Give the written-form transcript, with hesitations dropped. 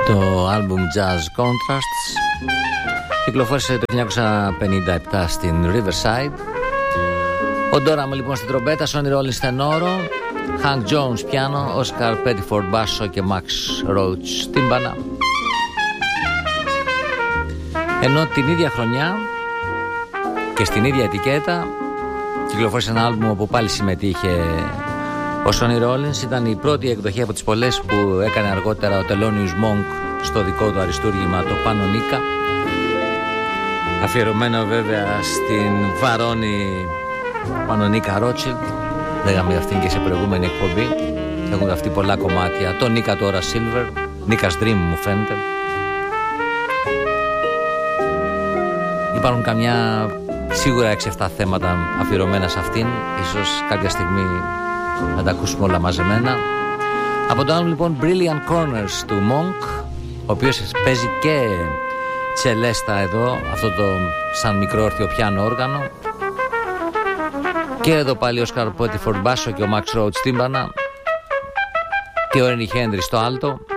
Το άλμπουμ Jazz Contrasts κυκλοφόρησε το 1957 στην Riverside. Ο Ντόραμ λοιπόν στην τρομπέτα, Sonny Rollins στενόρο, Hank Jones πιάνο, Oscar Pettiford μπάσο και Max Roach τύμπανα. Ενώ την ίδια χρονιά και στην ίδια ετικέτα κυκλοφόρησε ένα άλμπουμ όπου πάλι συμμετείχε ο Sonny Rollins. Ήταν η πρώτη εκδοχή από τις πολλές που έκανε αργότερα ο Thelonious Monk στο δικό του αριστούργημα, το Πανονίκα, αφιερωμένο βέβαια στην Βαρόνη Πανονίκα Ρότσιλντ. Λέγαμε αυτήν και σε προηγούμενη εκπομπή. Έχουν γραφτεί πολλά κομμάτια. Το Νίκα τώρα Silver, Νίκας Dream μου φαίνεται. Υπάρχουν καμιά σίγουρα 6-7 θέματα αφιερωμένα σε αυτήν. Ίσως κάποια στιγμή να τα ακούσουμε όλα μαζεμένα. Από το άλλο λοιπόν Brilliant Corners του Monk, ο οποίος παίζει και τσελέστα εδώ, αυτό το σαν μικρό όρθιο πιάνο όργανο, και εδώ πάλι ο Oscar Pettiford μπάσο και ο Max Roach τύμπανα και ο Ernie Hendrix στο άλτο.